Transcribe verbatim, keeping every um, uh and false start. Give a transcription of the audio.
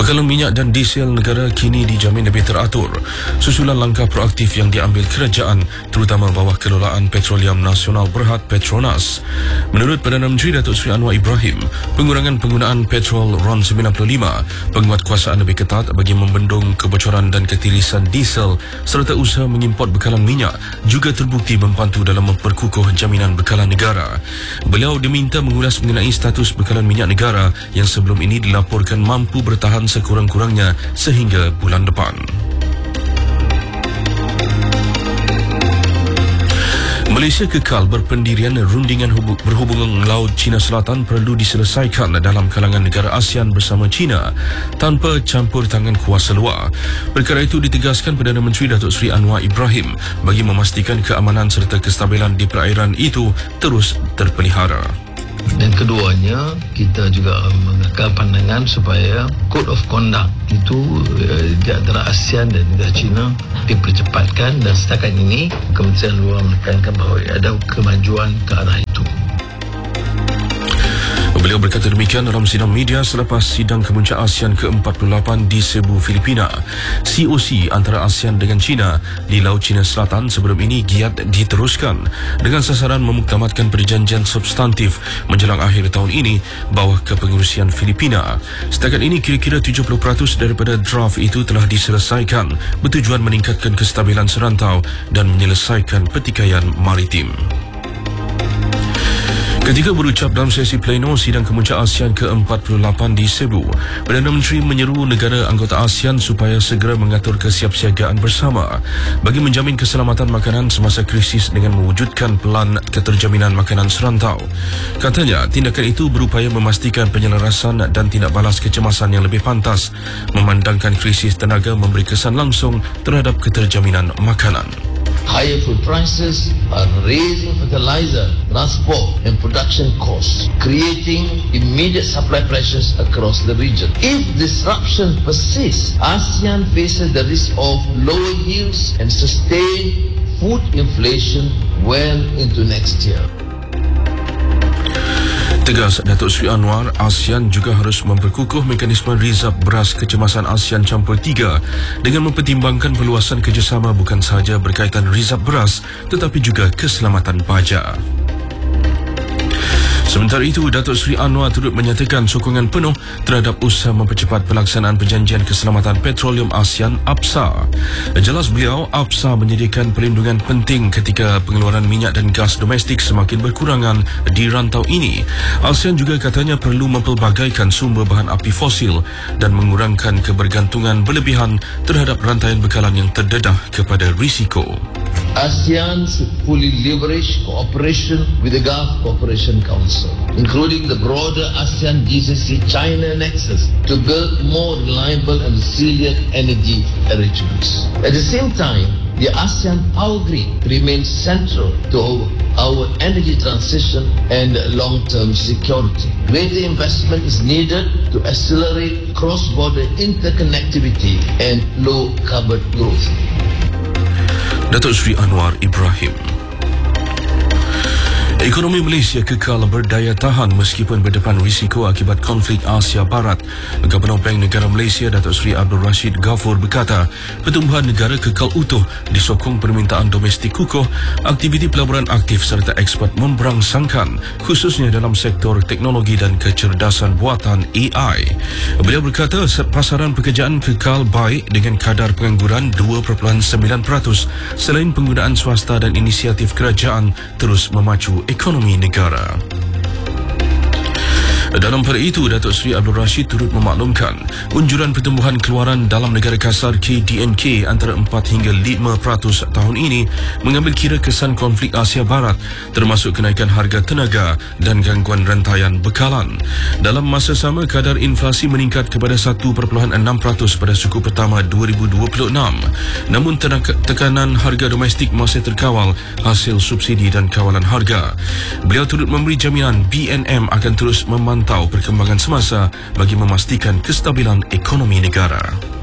Bekalan minyak dan diesel negara kini dijamin lebih teratur susulan langkah proaktif yang diambil kerajaan terutama bawah kelolaan Petroleum Nasional Berhad Petronas. Menurut Perdana Menteri Datuk Seri Anwar Ibrahim, pengurangan penggunaan petrol R O N sembilan puluh lima, penguatkuasaan lebih ketat bagi membendung kebocoran dan ketirisan diesel serta usaha mengimport bekalan minyak juga terbukti membantu dalam memperkukuh jaminan bekalan negara. Beliau diminta mengulas mengenai status bekalan minyak negara yang sebelum ini dilaporkan mampu bertahan sekurang-kurangnya sehingga bulan depan. Malaysia kekal berpendirian rundingan berhubungan Laut Cina Selatan perlu diselesaikan dalam kalangan negara ASEAN bersama China tanpa campur tangan kuasa luar. Perkara itu ditegaskan Perdana Menteri Datuk Seri Anwar Ibrahim bagi memastikan keamanan serta kestabilan di perairan itu terus terpelihara. Dan keduanya, kita juga mengekal pandangan supaya Code of Conduct itu uh, di antara ASEAN dan negara China dipercepatkan, dan setakat ini Kementerian Luar menekankan bahawa ada kemajuan ke arah itu. Beliau berkata demikian dalam sidang media selepas sidang kemuncak ASEAN ke empat puluh lapan di Cebu, Filipina. C O C antara ASEAN dengan China di Laut Cina Selatan sebelum ini giat diteruskan dengan sasaran memuktamadkan perjanjian substantif menjelang akhir tahun ini bawah kepengerusian Filipina. Setakat ini kira-kira tujuh puluh peratus daripada draft itu telah diselesaikan bertujuan meningkatkan kestabilan serantau dan menyelesaikan pertikaian maritim. Ketika berucap dalam sesi pleno sidang kemuncak ASEAN ke empat puluh lapan di Cebu, Perdana Menteri menyeru negara anggota ASEAN supaya segera mengatur kesiapsiagaan bersama bagi menjamin keselamatan makanan semasa krisis dengan mewujudkan pelan keterjaminan makanan serantau. Katanya, tindakan itu berupaya memastikan penyelarasan dan tindak balas kecemasan yang lebih pantas, memandangkan krisis tenaga memberi kesan langsung terhadap keterjaminan makanan. Higher food prices are raising fertilizer, transport and production costs, creating immediate supply pressures across the region. If disruption persists, ASEAN faces the risk of lower yields and sustained food inflation well into next year. Tegas Datuk Seri Anwar, ASEAN juga harus memperkukuh mekanisme rizab beras kecemasan ASEAN Campur tiga dengan mempertimbangkan perluasan kerjasama bukan sahaja berkaitan rizab beras tetapi juga keselamatan baja. Sementara itu, Datuk Seri Anwar turut menyatakan sokongan penuh terhadap usaha mempercepat pelaksanaan Perjanjian Keselamatan Petroleum ASEAN A P S A. Jelas beliau, A P S A menyediakan perlindungan penting ketika pengeluaran minyak dan gas domestik semakin berkurangan di rantau ini. ASEAN juga katanya perlu mempelbagaikan sumber bahan api fosil dan mengurangkan kebergantungan berlebihan terhadap rantaian bekalan yang terdedah kepada risiko. ASEAN should fully leverage cooperation with the Gulf Cooperation Council, including the broader ASEAN G C C China nexus, to build more reliable and resilient energy arrangements. At the same time, the ASEAN Power Grid remains central to our energy transition and long-term security. Greater investment is needed to accelerate cross-border interconnectivity and low-carbon growth. Datuk Seri Anwar Ibrahim. Ekonomi Malaysia kekal berdaya tahan meskipun berdepan risiko akibat konflik Asia Barat. Gubernur Bank Negara Malaysia Datuk Seri Abdul Rashid Ghafur berkata, pertumbuhan negara kekal utuh disokong permintaan domestik kukuh, aktiviti pelaburan aktif serta eksport memberangsangkan, khususnya dalam sektor teknologi dan kecerdasan buatan A I. Beliau berkata, pasaran pekerjaan kekal baik dengan kadar pengangguran dua perpuluhan sembilan peratus selain penggunaan swasta dan inisiatif kerajaan terus memacu ekonomi negara. Dalam pada itu, Datuk Seri Abdul Rashid turut memaklumkan unjuran pertumbuhan keluaran dalam negara kasar K D N K antara empat hingga lima peratus tahun ini mengambil kira kesan konflik Asia Barat termasuk kenaikan harga tenaga dan gangguan rantaian bekalan. Dalam masa sama, kadar inflasi meningkat kepada satu perpuluhan enam peratus pada suku pertama dua ribu dua puluh enam. Namun tekanan harga domestik masih terkawal hasil subsidi dan kawalan harga. Beliau turut memberi jaminan B N M akan terus memantau perkembangan semasa bagi memastikan kestabilan ekonomi negara.